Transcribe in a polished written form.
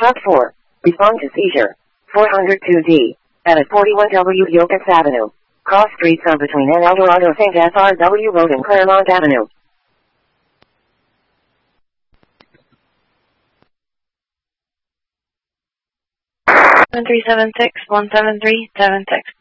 Truck 4. Respond to seizure. 402D. At 41W Yocas Avenue. Cross streets are between N. Eldorado St. SRW Road and Claremont Avenue. 737617376.